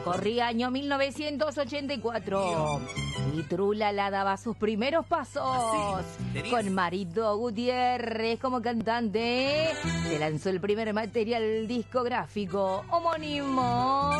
Corría año 1984 y Trulala daba sus primeros pasos con Marito Gutiérrez como cantante. Se lanzó el primer material discográfico homónimo.